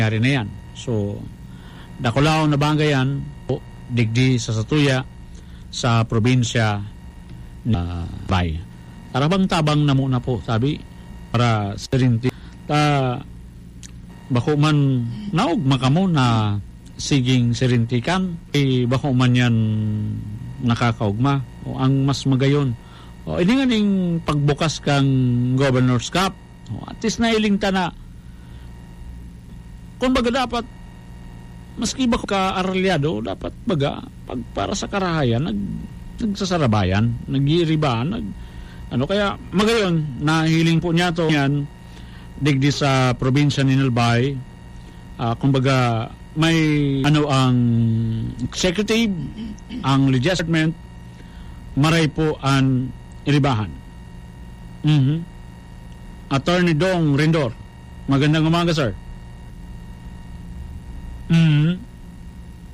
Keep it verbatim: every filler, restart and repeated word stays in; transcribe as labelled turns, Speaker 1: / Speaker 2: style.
Speaker 1: nangyari na yan. So, Dakulao na bangayan, digdi sa Satuya, sa probinsya na Bay. Tarabang-tabang na muna po, sabi, para sa rinti. Ta, bako man naog makamo na siging sirintikan, eh bako man yan nakakaugma. O ang mas magayon, o ini nga ning pagbukas kang Governor's Cup, o, at least nailing ta na, kung baga dapat, maski ba ka aralyado, dapat baga, pag para sa karahayan, nag, nagsasarabayan, nag-iiriba, nag, ano kaya, magayon, nahiling po niya to yan, digdi sa probinsya ni Nilbay, uh, kumbaga, may, ano, ang executive, ang legislative, maray po ang iribahan. Mm-hmm. Attorney Dong Rendor, magandang umaga, sir. Mm-hmm.